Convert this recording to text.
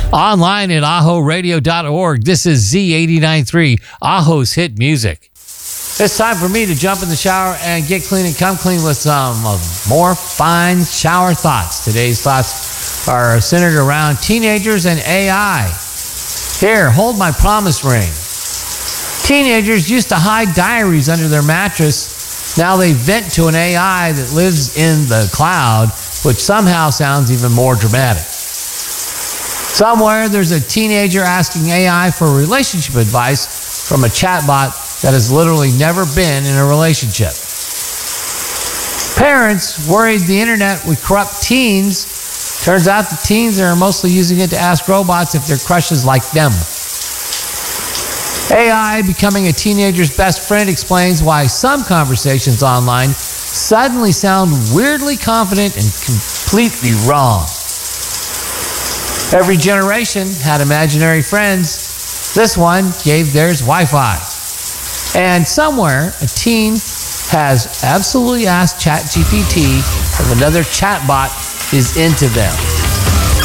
Online at ahoradio.org. This is Z89.3, Aho's Hit Music. It's time for me to jump in the shower and get clean and come clean with some more fine shower thoughts. Today's thoughts are centered around teenagers and AI. Here, hold my promise ring. Teenagers used to hide diaries under their mattress. Now they vent to an AI that lives in the cloud, which somehow sounds even more dramatic. Somewhere there's a teenager asking AI for relationship advice from a chatbot that has literally never been in a relationship. Parents worried the internet would corrupt teens. Turns out the teens are mostly using it to ask robots if their crushes like them. AI becoming a teenager's best friend explains why some conversations online suddenly sound weirdly confident and completely wrong. Every generation had imaginary friends. This one gave theirs Wi-Fi. And somewhere, a teen has absolutely asked ChatGPT if another chatbot is into them.